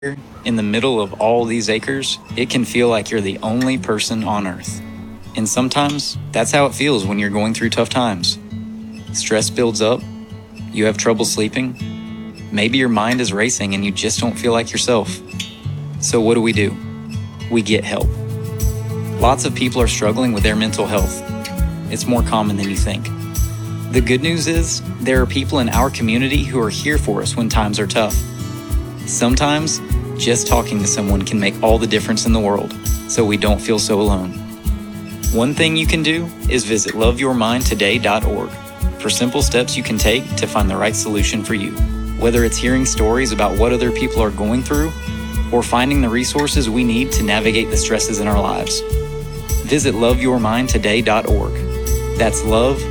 in the middle of all these acres, it can feel like you're the only person on Earth. And sometimes that's how it feels when you're going through tough times. Stress builds up, you have trouble sleeping, maybe your mind is racing and you just don't feel like yourself. So what do? We get help. Lots of people are struggling with their mental health. It's more common than you think. The good news is there are people in our community who are here for us when times are tough. Sometimes, just talking to someone can make all the difference in the world, so we don't feel so alone. One thing you can do is visit loveyourmindtoday.org for simple steps you can take to find the right solution for you. Whether it's hearing stories about what other people are going through, or finding the resources we need to navigate the stresses in our lives. Visit loveyourmindtoday.org. That's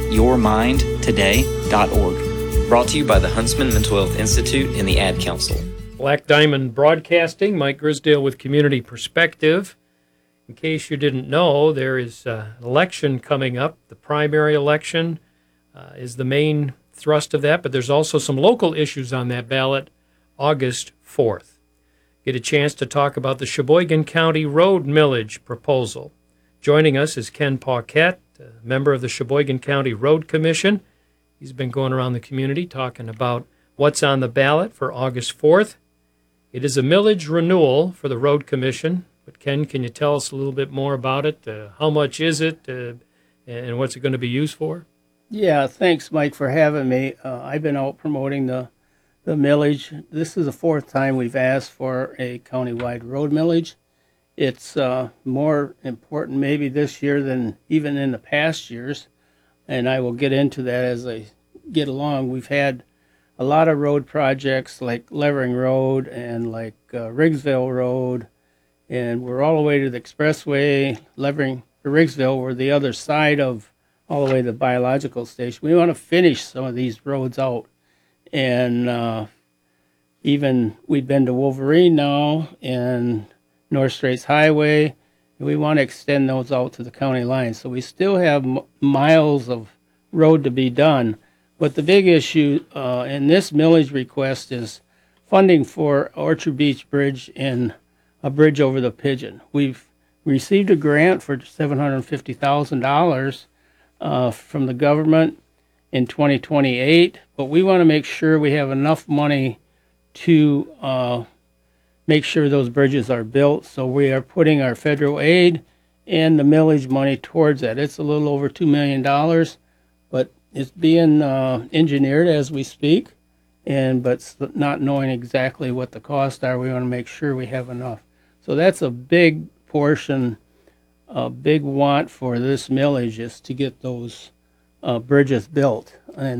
loveyourmindtoday.org. Brought to you by the Huntsman Mental Health Institute and the Ad Council. Black Diamond Broadcasting, Mike Grisdale with Community Perspective. In case you didn't know, there is an election coming up. The primary election is the main thrust of that, but there's also some local issues on that ballot August 4th. Get a chance to talk about the Sheboygan County Road Millage proposal. Joining us is Ken Paquette, a member of the Sheboygan County Road Commission. He's been going around the community talking about what's on the ballot for August 4th. It is a millage renewal for the Road Commission. But Ken, can you tell us a little bit more about it? How much is it, and what's it going to be used for? Yeah, thanks, Mike, for having me. I've been out promoting the millage. This is the fourth time we've asked for a countywide road millage. It's more important maybe this year than even in the past years, and I will get into that as I get along. We've had a lot of road projects like Levering Road and like Riggsville Road, and we're all the way to the expressway. Levering to Riggsville, we're the other side of all the way to the biological station. We want to finish some of these roads out. And even we've been to Wolverine now and North Straits Highway, and we want to extend those out to the county line. So we still have miles of road to be done. But the big issue in this millage request is funding for Orchard Beach Bridge and a bridge over the Pigeon. We've received a grant for $750,000 from the government in 2028, but we want to make sure we have enough money to make sure those bridges are built. So we are putting our federal aid and the millage money towards that. It's a little over $2 million, but it's being engineered as we speak, but not knowing exactly what the costs are, we want to make sure we have enough. So that's a big portion, a big want for this millage is to get those bridges built.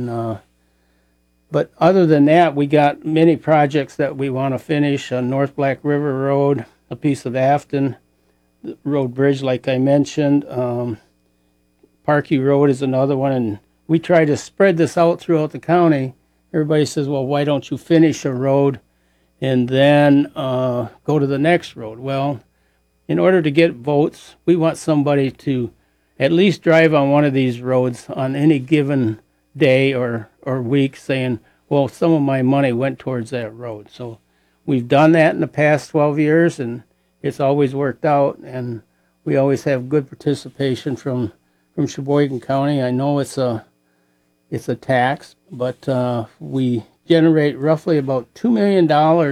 But other than that, we got many projects that we want to finish on North Black River Road, a piece of Afton Road Bridge, like I mentioned. Parkey Road is another one, and we try to spread this out throughout the county. Everybody says, well, why don't you finish a road and then go to the next road? Well, in order to get votes, we want somebody to at least drive on one of these roads on any given day or week saying, well, some of my money went towards that road. So we've done that in the past 12 years, and it's always worked out, and we always have good participation from Sheboygan County. I know it's a tax, but we generate roughly about $2 million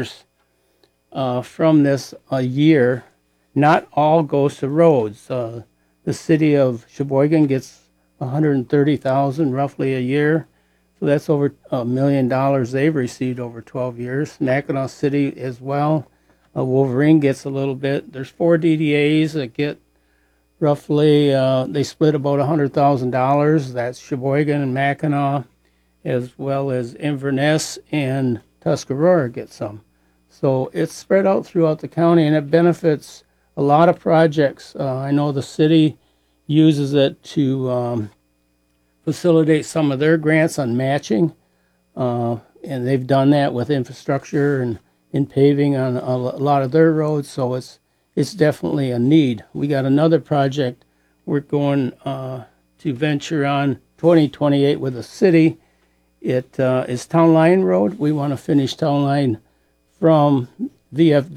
from this a year. Not all goes to roads. The city of Sheboygan gets $130,000 roughly a year, so that's over $1 million they've received over 12 years. Mackinac City as well. Wolverine gets a little bit. There's 4 DDAs that get roughly, they split about $100,000. That's Sheboygan and Mackinac, as well as Inverness and Tuscarora get some. So it's spread out throughout the county, and it benefits a lot of projects. I know the city uses it to facilitate some of their grants on matching, and they've done that with infrastructure and in paving on a lot of their roads, so it's definitely a need. We got another project we're going to venture on 2028 with the city. It is Town Line Road. We want to finish Town Line from VF